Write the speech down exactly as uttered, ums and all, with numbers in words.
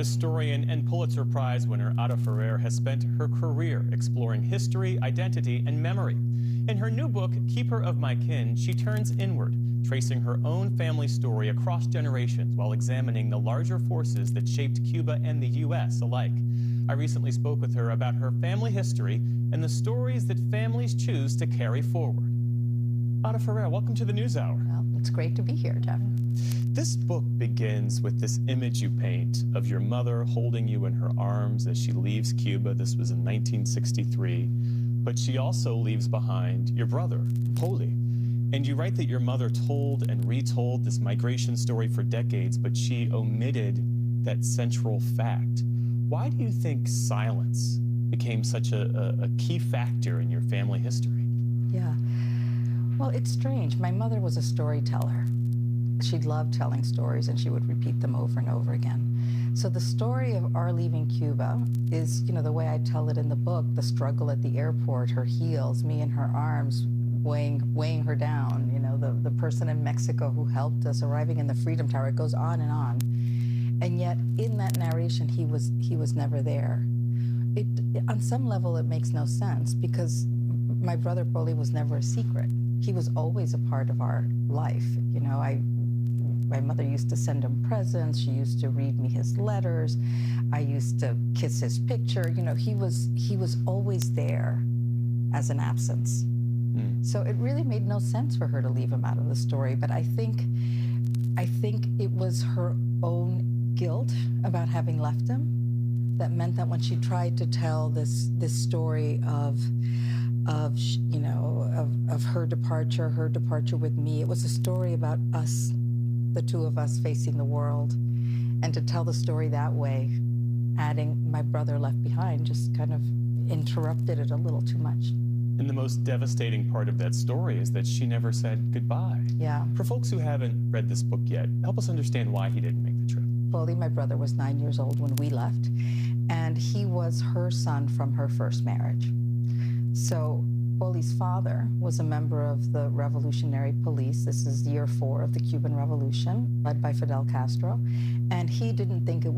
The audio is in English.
Historian and Pulitzer Prize winner Ada Ferrer has spent her career exploring history, identity, and memory. In her new book, Keeper of My Kin, she turns inward, tracing her own family story across generations while examining the larger forces that shaped Cuba and the U S alike. I recently spoke with her about her family history and the stories that families choose to carry forward. Ada Ferrer, welcome to the NewsHour. Well, it's great to be here, Jeff. This book begins with this image you paint of your mother holding you in her arms as she leaves Cuba. This was in nineteen sixty-three. But she also leaves behind your brother, Poli. And you write that your mother told and retold this migration story for decades, but she omitted that central fact. Why do you think silence became such a, a, a key factor in your family history? Yeah. Well, it's strange. My mother was a storyteller. She loved telling stories, and she would repeat them over and over again. So the story of our leaving Cuba is, you know, the way I tell it in the book, the struggle at the airport, her heels, me in her arms, weighing, weighing her down, you know, the, the person in Mexico who helped us arriving in the Freedom Tower. It goes on and on. And yet, in that narration, he was, he was never there. It, on some level, it makes no sense, because my brother Poli was never a secret. He was always a part of our life. You know, I, my mother used to send him presents. She used to read me his letters. I used to kiss his picture. You know, he was, he was always there as an absence. Mm. So it really made no sense for her to leave him out of the story. But I think, I think it was her own guilt about having left him that meant that when she tried to tell this, this story of of, you know, of, of her departure, her departure with me. It was a story about us, the two of us facing the world. And to tell the story that way, adding my brother left behind, just kind of interrupted it a little too much. And the most devastating part of that story is that she never said goodbye. Yeah. For folks who haven't read this book yet, help us understand why he didn't make the trip. Poli, my brother, was nine years old when we left, and he was her son from her first marriage. So Poli's father was a member of the Revolutionary Police. This is year four of the Cuban Revolution, led by Fidel Castro. And he didn't think it